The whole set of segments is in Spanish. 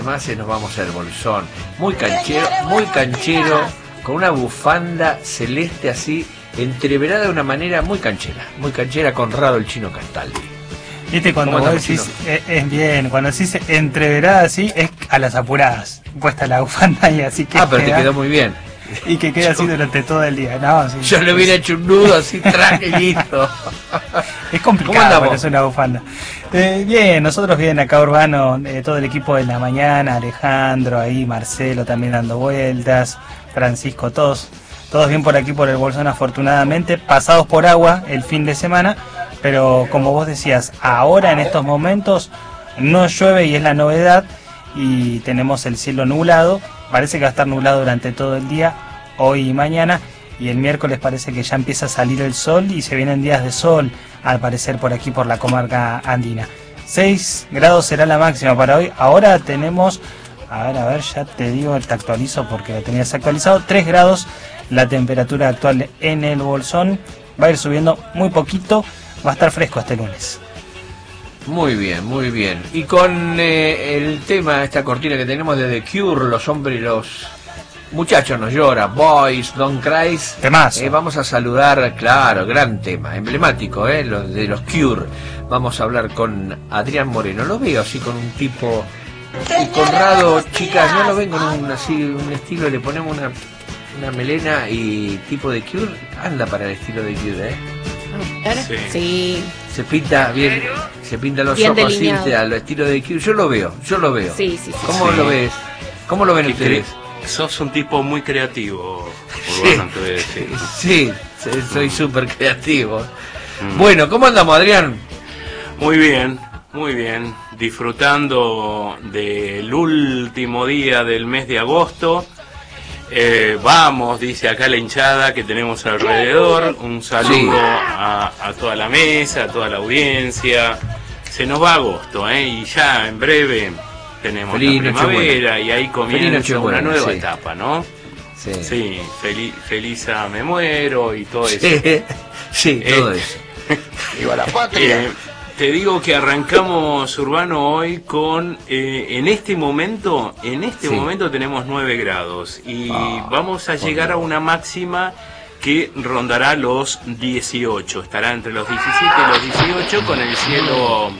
Además nos vamos al Bolsón, muy canchero, con una bufanda celeste así, entreverada de una manera muy canchera, Conrado el Chino Castaldi. Viste, cuando vos decís, es bien, cuando decís entreverada así, es a las apuradas, puesta la bufanda y así que pero te quedó muy bien. Y que queda así durante todo el día. No, sí, yo le hubiera hecho un nudo así, tranquilito. Es complicado ponerse una bufanda. Bien, nosotros bien acá Urbano, todo el equipo de la mañana, Alejandro, ahí Marcelo también dando vueltas, Francisco, todos bien por aquí por el Bolsón, afortunadamente, pasados por agua el fin de semana, pero como vos decías, ahora en estos momentos no llueve y es la novedad, y tenemos el cielo nublado. Parece que va a estar nublado durante todo el día, hoy y mañana, y el miércoles parece que ya empieza a salir el sol y se vienen días de sol, al parecer por aquí, por la comarca andina. 6 grados será la máxima para hoy. Ahora tenemos, a ver, ya te digo, te actualizo porque lo tenías actualizado, 3 grados la temperatura actual en el Bolsón. Va a ir subiendo muy poquito, va a estar fresco este lunes. Muy bien. Y con el tema, esta cortina que tenemos de The Cure, los hombres y los muchachos no lloran, Boys Don't Cry. Vamos a saludar, claro, gran tema, emblemático, de los Cure. Vamos a hablar con Adrián Moreno. Lo veo así con un tipo, y Conrado, chicas, no lo ven con un estilo, le ponemos una melena y tipo de Cure, anda para el estilo de Cure, Sí. Se pinta bien, se pinta los bien ojos así, al estilo de Cure. Yo lo veo. Sí. ¿Cómo lo ves? ¿Cómo lo ven ustedes? Sos un tipo muy creativo, Urbano, te voy a decir. Sí, soy súper creativo. Bueno, ¿cómo andamos, Adrián? Muy bien. Disfrutando del último día del mes de agosto. Vamos, dice acá la hinchada que tenemos alrededor. Un saludo a toda la mesa, a toda la audiencia. Se nos va agosto, y ya en breve tenemos la primavera y ahí comienza una nueva etapa, ¿no? Sí, feliz a me muero y todo eso. Sí, todo eso. Viva la patria. Te digo que arrancamos, Urbano, hoy con, en este momento tenemos 9 grados y vamos a llegar a una máxima que rondará los 18, estará entre los 17 y los 18 con el cielo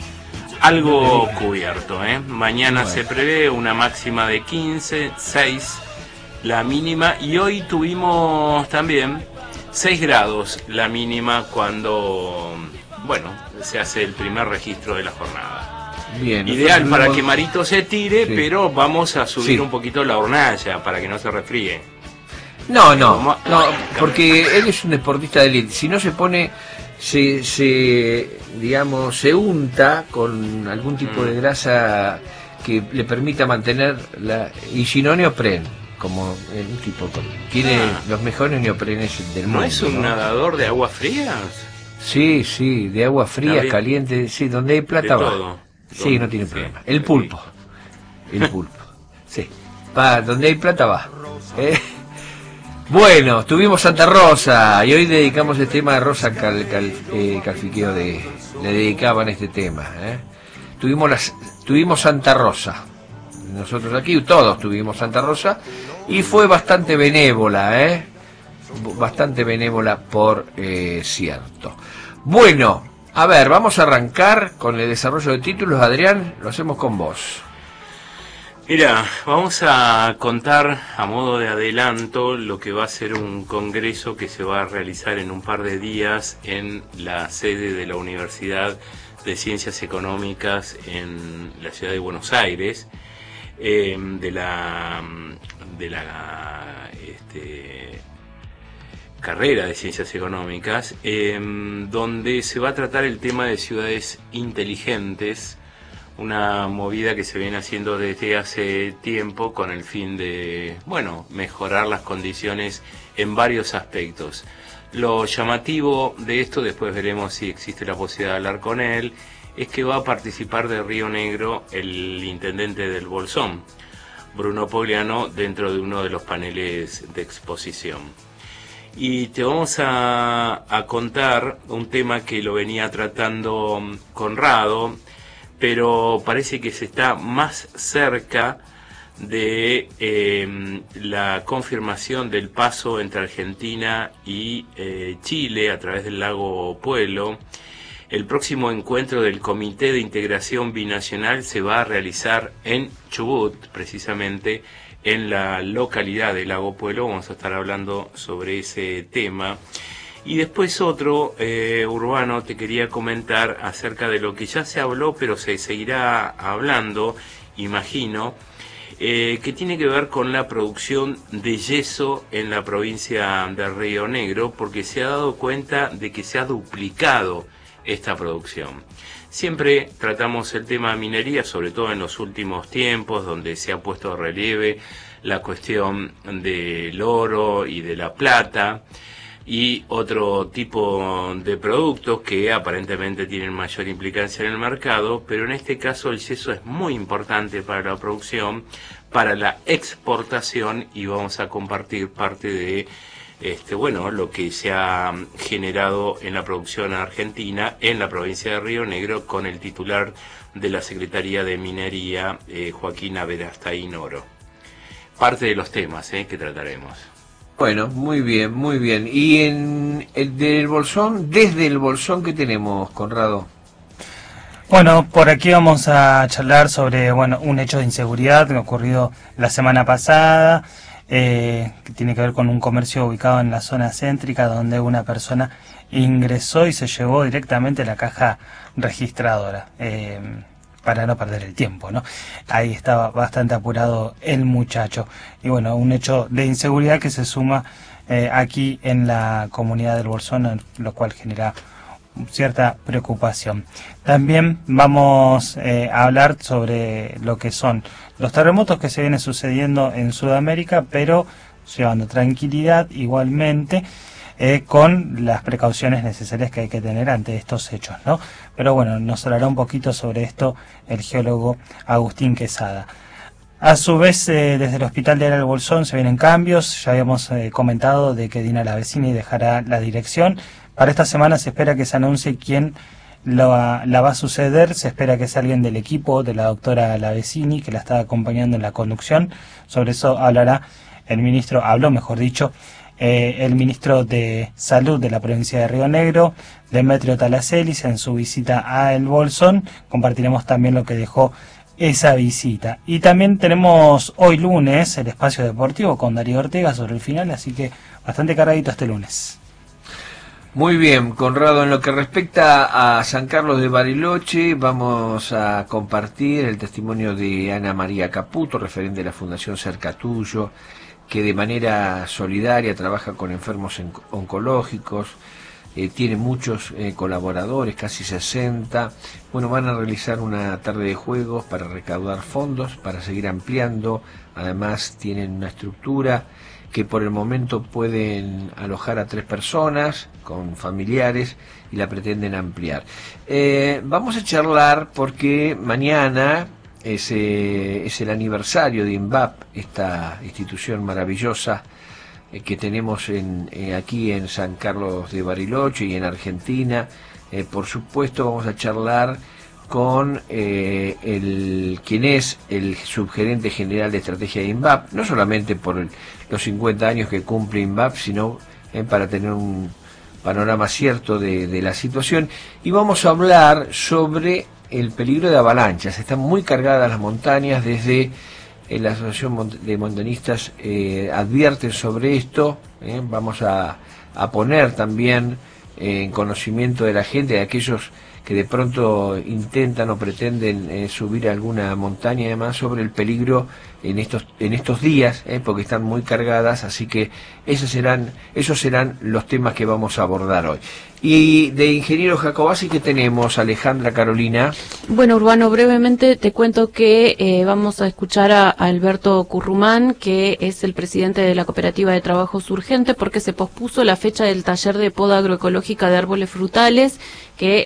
algo cubierto, Mañana se prevé una máxima de 15, 6 la mínima, y hoy tuvimos también 6 grados la mínima cuando, se hace el primer registro de la jornada. Bien. Ideal para que Marito se tire, pero vamos a subir un poquito la hornalla para que no se resfríe. No, porque él es un deportista de élite. Si no se pone, se unta con algún tipo de grasa que le permita mantener y si no, neopren, como un tipo tiene los mejores neoprenes del mundo. ¿No es un nadador de aguas frías? Sí, de agua fría, caliente, sí, donde hay plata va. Sí, no tiene problema. El pulpo. Sí. Donde hay plata va. Bueno, tuvimos Santa Rosa y hoy dedicamos el tema de Rosa Calfiqueo, le dedicaban este tema. Tuvimos Santa Rosa. Nosotros aquí todos tuvimos Santa Rosa y fue bastante benévola, bastante benévola por cierto. Bueno, a ver, vamos a arrancar con el desarrollo de títulos. Adrián, lo hacemos con vos. Mira, vamos a contar a modo de adelanto lo que va a ser un congreso que se va a realizar en un par de días en la sede de la Universidad de Ciencias Económicas en la ciudad de Buenos Aires, de la carrera de Ciencias Económicas, donde se va a tratar el tema de ciudades inteligentes, una movida que se viene haciendo desde hace tiempo con el fin de, mejorar las condiciones en varios aspectos. Lo llamativo de esto, después veremos si existe la posibilidad de hablar con él, es que va a participar de Río Negro el intendente del Bolsón, Bruno Pogliano, dentro de uno de los paneles de exposición. Y te vamos a contar un tema que lo venía tratando Conrado, pero parece que se está más cerca de la confirmación del paso entre Argentina y Chile a través del lago Puelo. El próximo encuentro del Comité de Integración Binacional se va a realizar en Chubut, precisamente en la localidad de Lago Puelo. Vamos a estar hablando sobre ese tema. Y después otro, Urbano, te quería comentar acerca de lo que ya se habló, pero se seguirá hablando, imagino, que tiene que ver con la producción de yeso en la provincia de Río Negro, porque se ha dado cuenta de que se ha duplicado esta producción. Siempre tratamos el tema de minería, sobre todo en los últimos tiempos, donde se ha puesto de relieve la cuestión del oro y de la plata, y otro tipo de productos que aparentemente tienen mayor implicancia en el mercado, pero en este caso el yeso es muy importante para la producción, para la exportación, y vamos a compartir parte de lo que se ha generado en la producción argentina en la provincia de Río Negro con el titular de la Secretaría de Minería, Joaquín Averastain Oro. Parte de los temas que trataremos. Bueno, muy bien, muy bien. ¿Y en el del Bolsón, desde el Bolsón, qué tenemos, Conrado? Bueno, por aquí vamos a charlar sobre un hecho de inseguridad que ha ocurrido la semana pasada, que tiene que ver con un comercio ubicado en la zona céntrica, donde una persona ingresó y se llevó directamente la caja registradora, para no perder el tiempo, ¿no? Ahí estaba bastante apurado el muchacho. Y un hecho de inseguridad que se suma aquí en la comunidad del Bolsón, lo cual genera cierta preocupación. También vamos a hablar sobre lo que son los terremotos que se vienen sucediendo en Sudamérica, pero llevando tranquilidad igualmente, con las precauciones necesarias que hay que tener ante estos hechos, ¿no? Pero nos hablará un poquito sobre esto el geólogo Agustín Quesada. A su vez, desde el Hospital de El Bolsón se vienen cambios. Ya habíamos comentado de que Dina Lavesini dejará la dirección. Para esta semana se espera que se anuncie quién la va a suceder. Se espera que sea alguien del equipo de la doctora Lavesini, que la está acompañando en la conducción. Sobre eso habló el ministro de Salud de la provincia de Río Negro, Demetrio Talacelis, en su visita a El Bolsón. Compartiremos también lo que dejó esa visita. Y también tenemos hoy lunes el espacio deportivo con Darío Ortega sobre el final, así que bastante cargadito este lunes. Muy bien, Conrado, en lo que respecta a San Carlos de Bariloche, vamos a compartir el testimonio de Ana María Caputo, referente de la Fundación Cerca Tuyo, que de manera solidaria trabaja con enfermos oncológicos, tiene muchos colaboradores, casi 60. Van a realizar una tarde de juegos para recaudar fondos, para seguir ampliando. Además tienen una estructura que por el momento pueden alojar a 3 personas con familiares y la pretenden ampliar. Vamos a charlar porque mañana es el aniversario de INVAP, esta institución maravillosa que tenemos aquí en San Carlos de Bariloche y en Argentina. Por supuesto vamos a charlar con quien es el subgerente general de estrategia de INVAP, no solamente por los 50 años que cumple INVAP, sino para tener un panorama cierto de la situación. Y vamos a hablar sobre el peligro de avalanchas. Están muy cargadas las montañas. Desde la Asociación de Montañistas advierten sobre esto. Vamos a poner también en conocimiento de la gente, de aquellos que de pronto intentan o pretenden subir a alguna montaña y demás, sobre el peligro en estos días, porque están muy cargadas. Así que esos serán los temas que vamos a abordar hoy. Y de Ingeniero Jacobasi, ¿qué tenemos, Alejandra, Carolina? Bueno, Urbano, brevemente te cuento que vamos a escuchar a Alberto Currumán, que es el presidente de la Cooperativa de Trabajos Urgente, porque se pospuso la fecha del taller de poda agroecológica de árboles frutales, que lo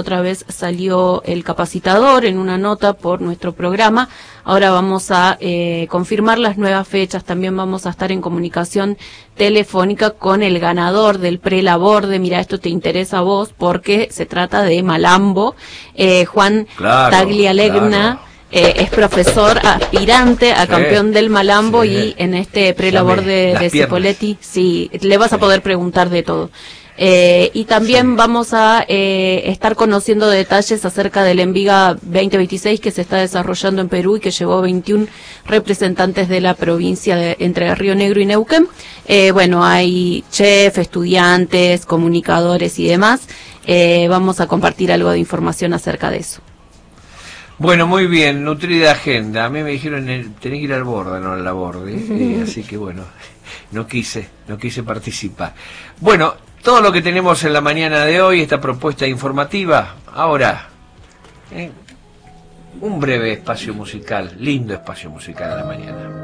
otra vez salió el capacitador en una nota por nuestro programa. Ahora vamos a confirmar las nuevas fechas. También vamos a estar en comunicación telefónica con el ganador del prelaborde. Mira, esto te interesa a vos porque se trata de Malambo. Juan Taglialegna. Claro. Es profesor aspirante a campeón del Malambo y en este prelaborde de Cipolletti, sí, le vas a poder preguntar de todo. Y también vamos a estar conociendo detalles acerca del Enviga 2026 que se está desarrollando en Perú y que llevó 21 representantes de la provincia de entre Río Negro y Neuquén. Bueno, hay chef, estudiantes, comunicadores y demás. Vamos a compartir algo de información acerca de eso. Bueno, muy bien, nutrida agenda. A mí me dijeron, tenés que ir al borde, no al laborde. Así que bueno, no quise participar. Bueno, todo lo que tenemos en la mañana de hoy, esta propuesta informativa. Ahora, un breve espacio musical, lindo espacio musical a la mañana.